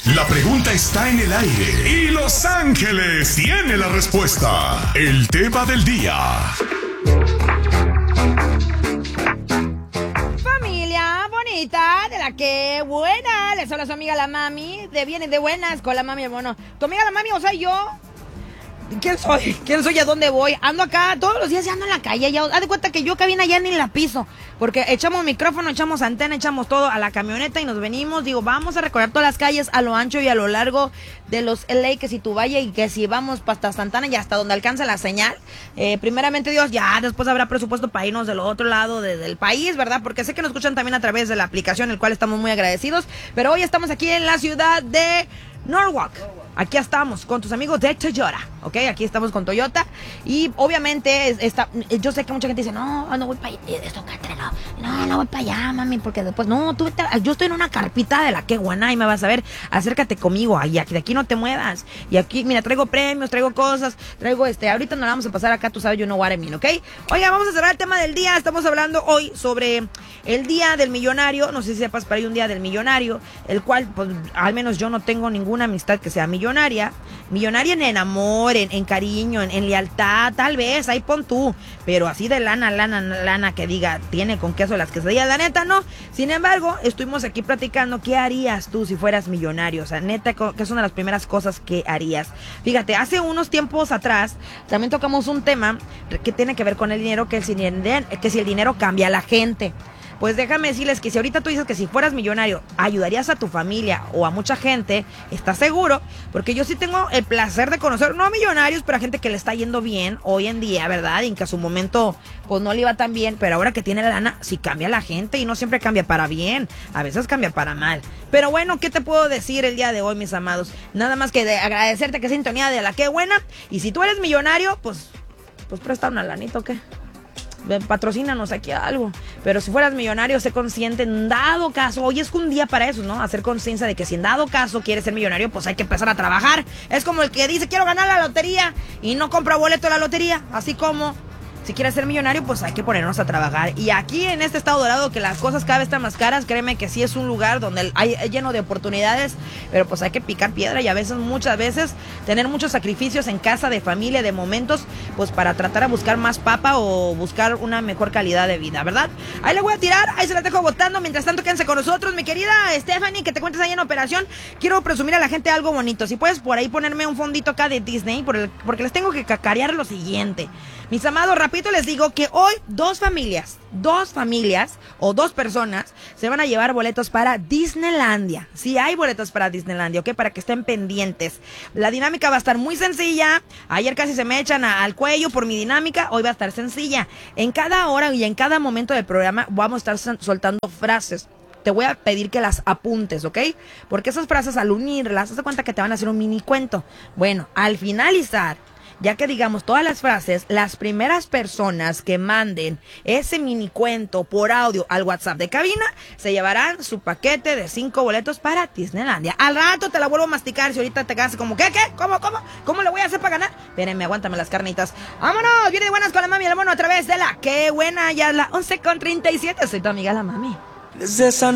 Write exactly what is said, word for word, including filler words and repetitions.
La pregunta está en el aire y Los Ángeles tiene la respuesta. El tema del día. Familia bonita, de la que buena. Les habla su amiga la mami, de bien y de buenas con la mami, bueno. Tu amiga la mami, o sea, yo... ¿Quién soy? ¿Quién soy y a dónde voy? Ando acá todos los días, ya ando en la calle. Ya, haz de cuenta que yo cabina ya ni la piso. Porque echamos micrófono, echamos antena, echamos todo a la camioneta y nos venimos. Digo, vamos a recorrer todas las calles a lo ancho y a lo largo de los L A, que si tú vayas y que si vamos hasta Santana y hasta donde alcanza la señal. Eh, primeramente Dios, ya después habrá presupuesto para irnos del otro lado de, del país, ¿verdad? Porque sé que nos escuchan también a través de la aplicación, el cual estamos muy agradecidos. Pero hoy estamos aquí en la ciudad de Norwalk. Aquí estamos con tus amigos de Toyota, ¿ok? Aquí estamos con Toyota y obviamente está, yo sé que mucha gente dice, no, no voy para allá, esto no, no, no voy para allá, mami, porque después, no, tú, yo estoy en una carpita de la que buena y me vas a ver, acércate conmigo, ahí, aquí, de aquí no te muevas, y aquí, mira, traigo premios, traigo cosas, traigo este, ahorita nos vamos a pasar acá, tú sabes, you know what I mean, ¿ok? Oiga, vamos a cerrar el tema del día, estamos hablando hoy sobre el Día del Millonario, no sé si sepas, pero hay un Día del Millonario, el cual, pues, al menos yo no tengo ninguna amistad que sea millonaria. Millonaria, millonaria en amor, en, en cariño, en, en lealtad, tal vez, ahí pon tú, pero así de lana, lana, lana que diga, tiene con queso las quesadillas, la neta, no. Sin embargo, estuvimos aquí platicando, ¿qué harías tú si fueras millonario? O sea, neta, que es una de las primeras cosas que harías. Fíjate, hace unos tiempos atrás, también tocamos un tema que tiene que ver con el dinero, que, el, que si el dinero cambia a la gente. Pues déjame decirles que si ahorita tú dices que si fueras millonario ayudarías a tu familia o a mucha gente, ¿estás seguro? Porque yo sí tengo el placer de conocer, no a millonarios, pero a gente que le está yendo bien hoy en día, ¿verdad? Y en que a su momento pues no le iba tan bien, pero ahora que tiene la lana, sí cambia la gente y no siempre cambia para bien, a veces cambia para mal. Pero bueno, ¿qué te puedo decir el día de hoy, mis amados? Nada más que de agradecerte que sintonía de la que buena, y si tú eres millonario, pues, pues presta una lanita, ¿o qué? Patrocínanos aquí algo. Pero si fueras millonario, sé consciente, en dado caso, hoy es un día para eso, ¿no? Hacer conciencia de que si en dado caso quieres ser millonario, pues hay que empezar a trabajar. Es como el que dice, quiero ganar la lotería y no compra boleto de la lotería. Así como si quieres ser millonario, pues hay que ponernos a trabajar. Y aquí en este estado dorado, que las cosas cada vez están más caras, créeme que sí es un lugar donde hay lleno de oportunidades, pero pues hay que picar piedra y a veces, muchas veces, tener muchos sacrificios en casa, de familia, de momentos, pues para tratar de buscar más papa o buscar una mejor calidad de vida, ¿verdad? Ahí le voy a tirar, ahí se la dejo votando. Mientras tanto, quédense con nosotros, mi querida Stephanie, que te cuentes ahí en operación. Quiero presumir a la gente algo bonito. Si puedes por ahí ponerme un fondito acá de Disney, por el, porque les tengo que cacarear lo siguiente. Mis amados, rapidito les digo que hoy dos familias, dos familias o dos personas se van a llevar boletos para Disneylandia. Sí, hay boletos para Disneylandia, ¿ok? Para que estén pendientes. La dinámica va a estar muy sencilla. Ayer casi se me echan a, al cuello por mi dinámica. Hoy va a estar sencilla. En cada hora y en cada momento del programa vamos a estar soltando frases. Te voy a pedir que las apuntes, ¿ok? Porque esas frases, al unirlas, haz de cuenta que te van a hacer un mini cuento. Bueno, al finalizar, ya que digamos todas las frases, las primeras personas que manden ese mini cuento por audio al WhatsApp de cabina se llevarán su paquete de cinco boletos para Disneylandia. Al rato te la vuelvo a masticar si ahorita te quedas como, ¿qué, qué? ¿Cómo, cómo? ¿Cómo le voy a hacer para ganar? Espérenme, aguántame las carnitas. ¡Vámonos! Viene de buenas con la mami y el mono a través de la que buena, ya es la once con treinta y siete. Soy tu amiga la mami. Desde esa